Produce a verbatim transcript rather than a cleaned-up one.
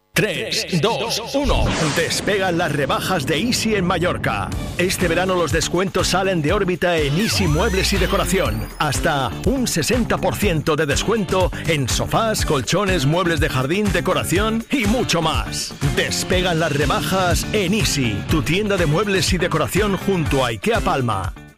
tres, dos, uno. Despegan las rebajas de Easy en Mallorca. Este verano los descuentos salen de órbita en Easy Muebles y Decoración. Hasta un sesenta por ciento de descuento en sofás, colchones, muebles de jardín, decoración y mucho más. Despegan las rebajas en Easy, tu tienda de muebles y decoración junto a IKEA Palma.